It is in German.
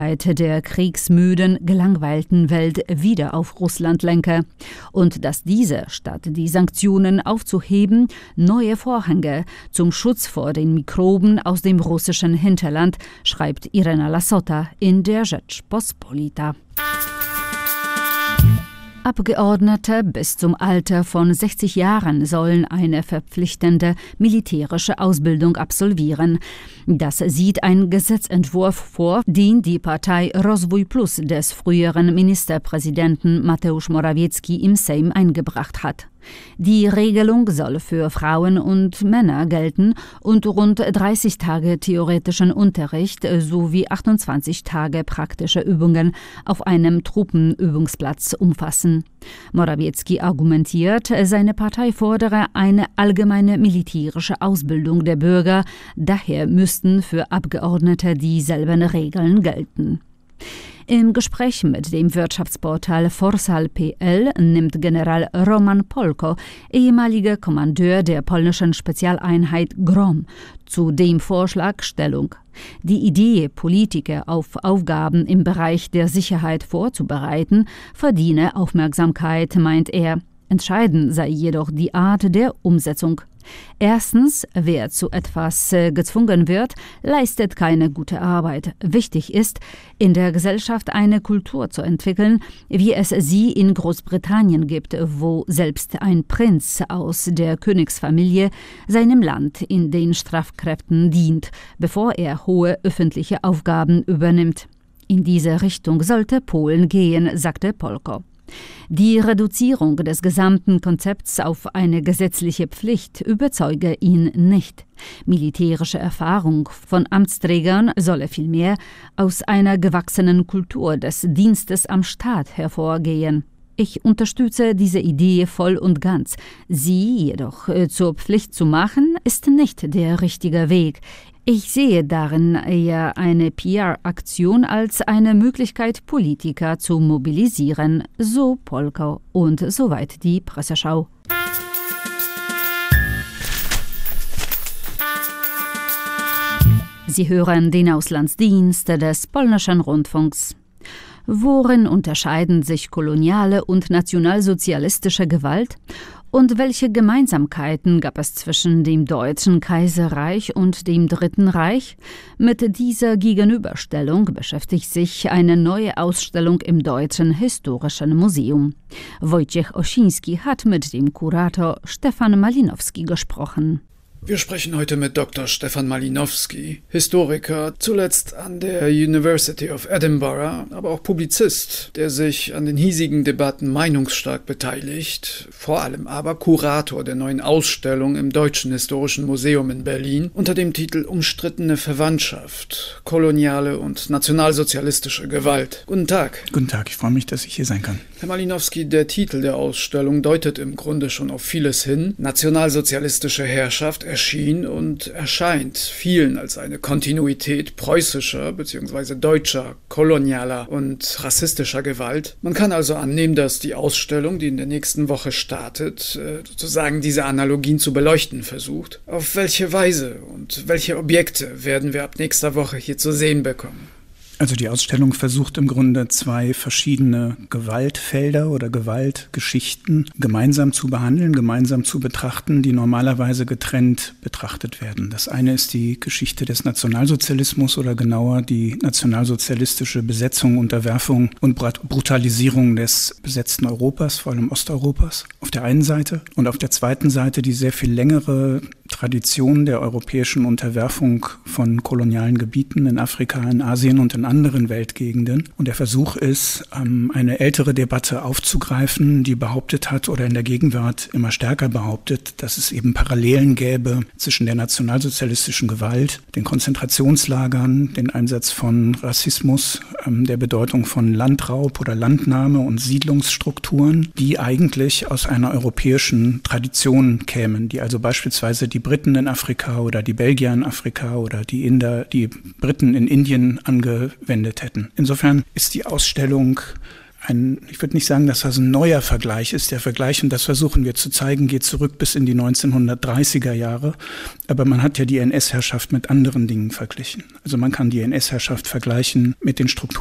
der kriegsmüden, gelangweilten Welt wieder auf Russland lenke und dass diese, statt die Sanktionen aufzuheben, neue Vorhänge zum Schutz vor den Mikroben aus dem russischen Hinterland, schreibt Irena Lasota in der Rzeczpospolita. Abgeordnete bis zum Alter von 60 Jahren sollen eine verpflichtende militärische Ausbildung absolvieren. Das sieht ein Gesetzentwurf vor, den die Partei Rozwój Plus des früheren Ministerpräsidenten Mateusz Morawiecki im Sejm eingebracht hat. Die Regelung soll für Frauen und Männer gelten und rund 30 Tage theoretischen Unterricht sowie 28 Tage praktische Übungen auf einem Truppenübungsplatz umfassen. Morawiecki argumentiert, seine Partei fordere eine allgemeine militärische Ausbildung der Bürger, daher müssten für Abgeordnete dieselben Regeln gelten. Im Gespräch mit dem Wirtschaftsportal Forsal.pl nimmt General Roman Polko, ehemaliger Kommandeur der polnischen Spezialeinheit GROM, zu dem Vorschlag Stellung. Die Idee, Politiker auf Aufgaben im Bereich der Sicherheit vorzubereiten, verdiene Aufmerksamkeit, meint er. Entscheidend sei jedoch die Art der Umsetzung. Erstens, wer zu etwas gezwungen wird, leistet keine gute Arbeit. Wichtig ist, in der Gesellschaft eine Kultur zu entwickeln, wie es sie in Großbritannien gibt, wo selbst ein Prinz aus der Königsfamilie seinem Land in den Streitkräften dient, bevor er hohe öffentliche Aufgaben übernimmt. In diese Richtung sollte Polen gehen, sagte Polko. Die Reduzierung des gesamten Konzepts auf eine gesetzliche Pflicht überzeuge ihn nicht. Militärische Erfahrung von Amtsträgern solle vielmehr aus einer gewachsenen Kultur des Dienstes am Staat hervorgehen. Ich unterstütze diese Idee voll und ganz. Sie jedoch zur Pflicht zu machen, ist nicht der richtige Weg. Ich sehe darin eher eine PR-Aktion als eine Möglichkeit, Politiker zu mobilisieren, so Polko und soweit die Presseschau. Sie hören den Auslandsdienst des polnischen Rundfunks. Worin unterscheiden sich koloniale und nationalsozialistische Gewalt? Und welche Gemeinsamkeiten gab es zwischen dem Deutschen Kaiserreich und dem Dritten Reich? Mit dieser Gegenüberstellung beschäftigt sich eine neue Ausstellung im Deutschen Historischen Museum. Wojciech Osiński hat mit dem Kurator Stefan Malinowski gesprochen. Wir sprechen heute mit Dr. Stefan Malinowski, Historiker, zuletzt an der University of Edinburgh, aber auch Publizist, der sich an den hiesigen Debatten meinungsstark beteiligt, vor allem aber Kurator der neuen Ausstellung im Deutschen Historischen Museum in Berlin unter dem Titel Umstrittene Verwandtschaft, koloniale und nationalsozialistische Gewalt. Guten Tag. Guten Tag, ich freue mich, dass ich hier sein kann. Herr Malinowski, der Titel der Ausstellung deutet im Grunde schon auf vieles hin. Nationalsozialistische Herrschaft erschien und erscheint vielen als eine Kontinuität preußischer bzw. deutscher, kolonialer und rassistischer Gewalt. Man kann also annehmen, dass die Ausstellung, die in der nächsten Woche startet, sozusagen diese Analogien zu beleuchten versucht. Auf welche Weise und welche Objekte werden wir ab nächster Woche hier zu sehen bekommen? Also die Ausstellung versucht im Grunde zwei verschiedene Gewaltfelder oder Gewaltgeschichten gemeinsam zu behandeln, gemeinsam zu betrachten, die normalerweise getrennt betrachtet werden. Das eine ist die Geschichte des Nationalsozialismus oder genauer die nationalsozialistische Besetzung, Unterwerfung und Brutalisierung des besetzten Europas, vor allem Osteuropas, auf der einen Seite. Und auf der zweiten Seite die sehr viel längere Tradition der europäischen Unterwerfung von kolonialen Gebieten in Afrika, in Asien und in anderen Weltgegenden. Und der Versuch ist, eine ältere Debatte aufzugreifen, die behauptet hat oder in der Gegenwart immer stärker behauptet, dass es eben Parallelen gäbe zwischen der nationalsozialistischen Gewalt, den Konzentrationslagern, den Einsatz von Rassismus, der Bedeutung von Landraub oder Landnahme und Siedlungsstrukturen, die eigentlich aus einer europäischen Tradition kämen, die also beispielsweise die Briten in Afrika oder die Belgier in Afrika oder die Inder, die Briten in Indien angewendet hätten. Insofern ist die Ausstellung ich würde nicht sagen, dass das ein neuer Vergleich ist. Der Vergleich, und das versuchen wir zu zeigen, geht zurück bis in die 1930er Jahre. Aber man hat ja die NS-Herrschaft mit anderen Dingen verglichen. Also man kann die NS-Herrschaft vergleichen mit den Strukturen